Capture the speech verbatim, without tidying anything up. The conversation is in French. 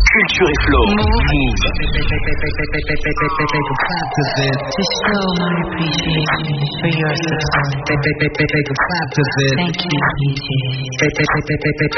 Culture et Flow. Move. To show my appreciation for your support. Thank you, D J.